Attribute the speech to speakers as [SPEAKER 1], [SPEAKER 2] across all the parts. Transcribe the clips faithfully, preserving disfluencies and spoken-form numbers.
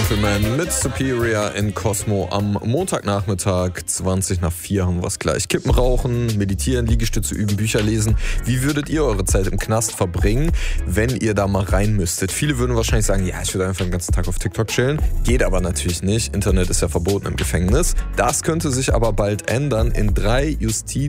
[SPEAKER 1] Gentleman mit Superior in Cosmo am Montagnachmittag. zwanzig nach vier haben wir es gleich. Kippen rauchen, meditieren, Liegestütze üben, Bücher lesen. Wie würdet ihr eure Zeit im Knast verbringen, wenn ihr da mal rein müsstet? Viele würden wahrscheinlich sagen, ja, ich würde einfach den ganzen Tag auf TikTok chillen. Geht aber natürlich nicht. Internet ist ja verboten im Gefängnis. Das könnte sich aber bald ändern. In drei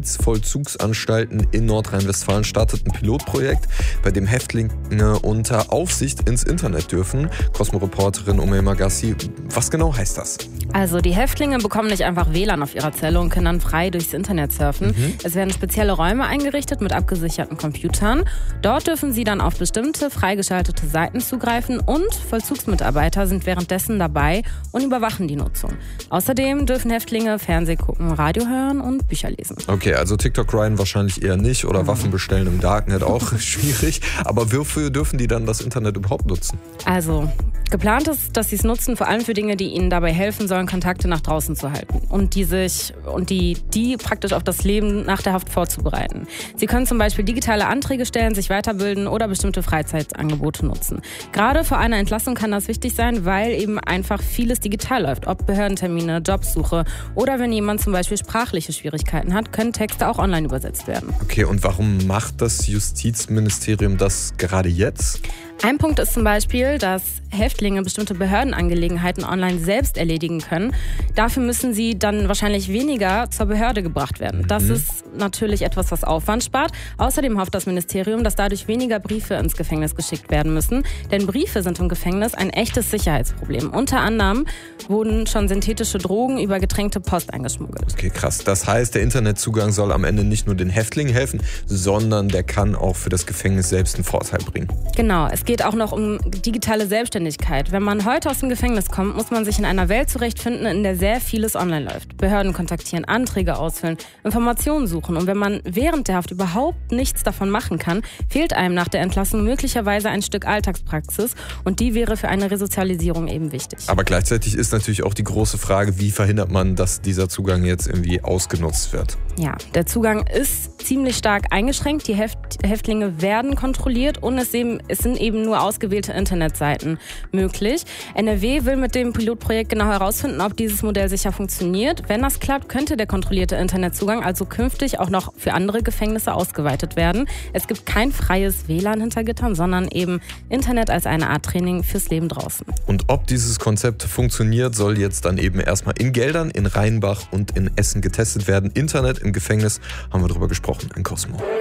[SPEAKER 1] Justizvollzugsanstalten in Nordrhein-Westfalen startet ein Pilotprojekt, bei dem Häftlinge unter Aufsicht ins Internet dürfen. Cosmo-Reporterin Umaima Gassi, was genau heißt das?
[SPEAKER 2] Also die Häftlinge bekommen nicht einfach W L A N auf ihrer Zelle und können dann frei durchs Internet surfen. Mhm. Es werden spezielle Räume eingerichtet mit abgesicherten Computern. Dort dürfen sie dann auf bestimmte freigeschaltete Seiten zugreifen und Vollzugsmitarbeiter sind währenddessen dabei und überwachen die Nutzung. Außerdem dürfen Häftlinge Fernsehen gucken, Radio hören und Bücher lesen.
[SPEAKER 1] Okay, also TikTok grinden wahrscheinlich eher nicht oder mhm. Waffen bestellen im Darknet auch schwierig. Aber wofür dürfen die dann das Internet überhaupt nutzen?
[SPEAKER 2] Also geplant ist, dass sie es nutzen, vor allem für Dinge, die ihnen dabei helfen sollen, Kontakte nach draußen zu halten und die sich und die, die praktisch auf das Leben nach der Haft vorzubereiten. Sie können zum Beispiel digitale Anträge stellen, sich weiterbilden oder bestimmte Freizeitangebote nutzen. Gerade vor einer Entlassung kann das wichtig sein, weil eben einfach vieles digital läuft. Ob Behördentermine, Jobsuche oder wenn jemand zum Beispiel sprachliche Schwierigkeiten hat, können Texte auch online übersetzt werden.
[SPEAKER 1] Okay, und warum macht das Justizministerium das gerade jetzt?
[SPEAKER 2] Ein Punkt ist zum Beispiel, dass Häftlinge bestimmte Behördenangelegenheiten online selbst erledigen können. Dafür müssen sie dann wahrscheinlich weniger zur Behörde gebracht werden. Das mhm. ist natürlich etwas, was Aufwand spart. Außerdem hofft das Ministerium, dass dadurch weniger Briefe ins Gefängnis geschickt werden müssen. Denn Briefe sind im Gefängnis ein echtes Sicherheitsproblem. Unter anderem wurden schon synthetische Drogen über getränkte Post eingeschmuggelt.
[SPEAKER 1] Okay, krass. Das heißt, der Internetzugang soll am Ende nicht nur den Häftlingen helfen, sondern der kann auch für das Gefängnis selbst einen Vorteil bringen.
[SPEAKER 2] Genau, es geht auch noch um digitale Selbstständigkeit. Wenn man heute aus dem Gefängnis kommt, muss man sich in einer Welt zurechtfinden, in der sehr vieles online läuft. Behörden kontaktieren, Anträge ausfüllen, Informationen suchen. Und wenn man während der Haft überhaupt nichts davon machen kann, fehlt einem nach der Entlassung möglicherweise ein Stück Alltagspraxis. Und die wäre für eine Resozialisierung eben wichtig.
[SPEAKER 1] Aber gleichzeitig ist natürlich auch die große Frage, wie verhindert man, dass dieser Zugang jetzt irgendwie ausgenutzt wird?
[SPEAKER 2] Ja, der Zugang ist ziemlich stark eingeschränkt. Die Häft- Häftlinge werden kontrolliert und es, eben, es sind eben nur ausgewählte Internetseiten möglich. N R W will mit dem Pilotprojekt genau herausfinden, ob dieses Modell sicher funktioniert. Wenn das klappt, könnte der kontrollierte Internetzugang also künftig auch noch für andere Gefängnisse ausgeweitet werden. Es gibt kein freies W L A N hinter Gittern, sondern eben Internet als eine Art Training fürs Leben draußen.
[SPEAKER 1] Und ob dieses Konzept funktioniert, soll jetzt dann eben erstmal in Geldern, in Rheinbach und in Essen getestet werden. Internet im Gefängnis, haben wir darüber gesprochen in Cosmo.